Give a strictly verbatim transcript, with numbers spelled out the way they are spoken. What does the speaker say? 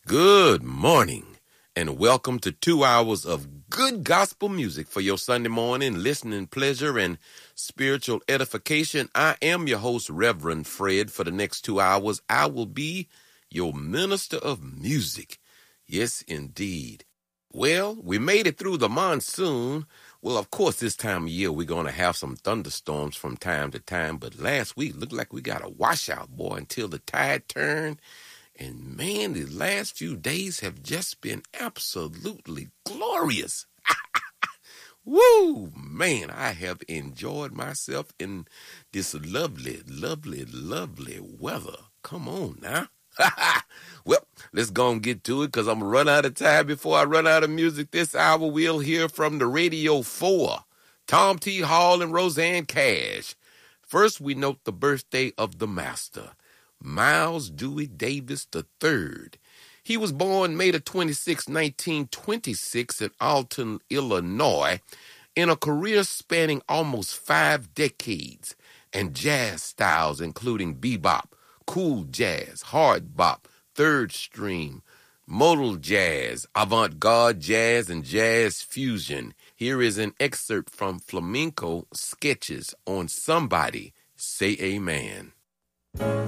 Good morning, and welcome to two hours of good gospel music for your Sunday morning listening pleasure and spiritual edification. I am your host, Reverend Fred. For the next two hours, I will be your minister of music. Yes, indeed. Well, we made it through the monsoon. Well, of course, this time of year, we're going to have some thunderstorms from time to time, but last week looked like we got a washout, boy, until the tide turned. And man, the last few days have just been absolutely glorious. Woo! Man, I have enjoyed myself in this lovely, lovely, lovely weather. Come on now. Well, let's go and get to it because I'm going to run out of time. Before I run out of music this hour, we'll hear from the Radio four, Tom T. Hall and Roseanne Cash. First, we note the birthday of the master, Miles Dewey Davis the third. He was born May the twenty-sixth, nineteen twenty-six in Alton, Illinois, in a career spanning almost five decades, and jazz styles including bebop, cool jazz, hard bop, third stream, modal jazz, avant-garde jazz, and jazz fusion. Here is an excerpt from Flamenco Sketches on Somebody Say Amen.